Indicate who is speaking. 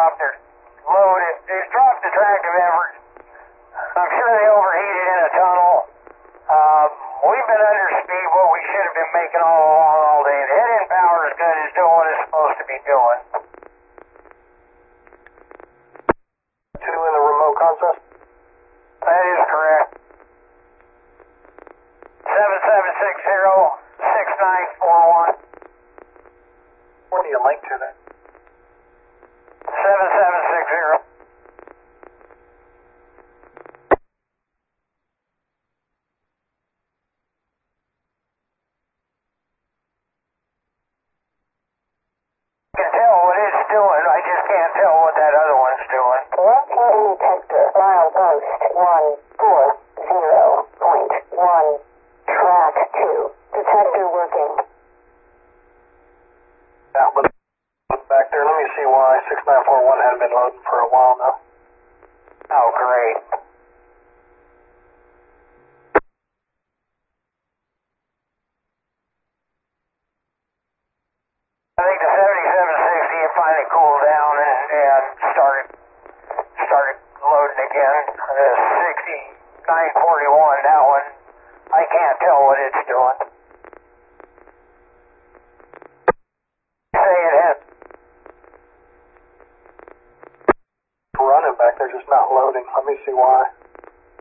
Speaker 1: dropped their load. It's dropped the tractive effort. I'm sure they overheated in a tunnel. We've been under speed, what we should have been making all along all day. The head-end power is good. It's doing what it's supposed to be doing.
Speaker 2: 2 in the remote console?
Speaker 1: That is correct. 7760-6941.
Speaker 2: What do you link to that?
Speaker 1: 7760. I can tell what it's doing. I just can't tell what that other one's doing.
Speaker 3: Rotating detector, milepost 140.1, track 2. Detector working.
Speaker 2: That was back there. Let me see why 6941 hadn't been loading for a while now.
Speaker 1: Oh, great. I think the 7760 it finally cooled down and started loading again. The 6941, that one, I can't tell what it's doing. Say it has.
Speaker 2: Running back there, just not loading. Let me see why.